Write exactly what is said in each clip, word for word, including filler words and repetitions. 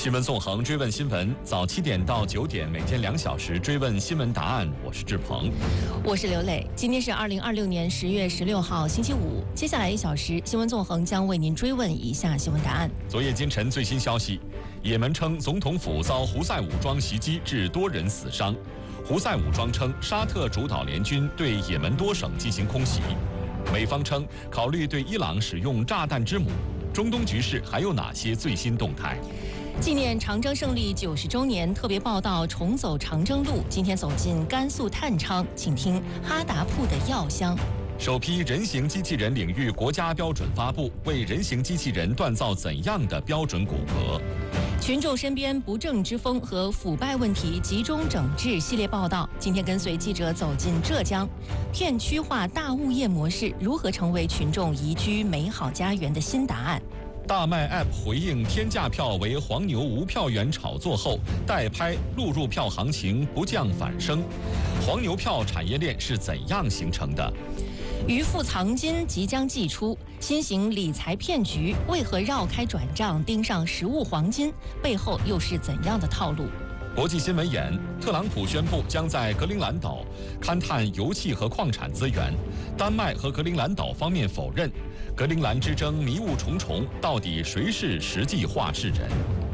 新闻纵横，追问新闻，早七点到九点，每天两小时追问新闻答案。我是志鹏， 我是刘磊。今天是二零二六年十月十六号，星期五。接下来一小时，新闻纵横将为您追问以下新闻答案。 昨夜今晨最新消息，也门称总统府遭胡塞武装袭击，致多人死伤。胡塞武装称，沙特主导联军对也门多省进行空袭。美方称，考虑对伊朗使用炸弹之母。中东局势还有哪些最新动态？ 纪念长征胜利九十周年特别报道重走长征路，今天走进甘肃探昌，请听哈达铺的药香。 首批人形机器人领域国家标准发布，为人形机器人锻造怎样的标准骨骼？ 群众身边不正之风和腐败问题集中整治系列报道，今天跟随记者走进浙江，片区化大物业模式如何成为群众宜居美好家园的新答案？ 大麦 App 回应天价票为黄牛无票源炒作后，代拍录入票行情不降反升，黄牛票产业链是怎样形成的？ 渔夫藏金即将祭出，新型理财骗局为何绕开转账盯上实物黄金？背后又是怎样的套路？ 国际新闻眼：特朗普宣布将在格陵兰岛勘探油气和矿产资源，丹麦和格陵兰岛方面否认。格陵兰之争迷雾重重，到底谁是实际话事人？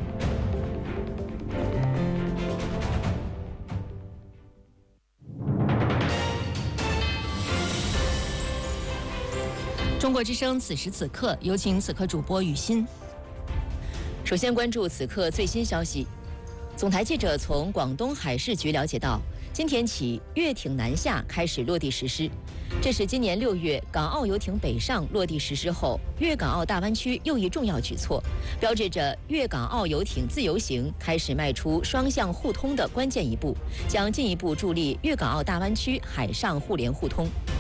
中国之声此时此刻，有请此刻主播雨欣。 首先关注此刻最新消息。总台记者从广东海事局了解到，今天起粤艇南下开始落地实施。这是今年六月港澳游艇北上落地实施后，粤港澳大湾区又一重要举措，标志着粤港澳游艇自由行开始迈出双向互通的关键一步，将进一步助力粤港澳大湾区海上互联互通。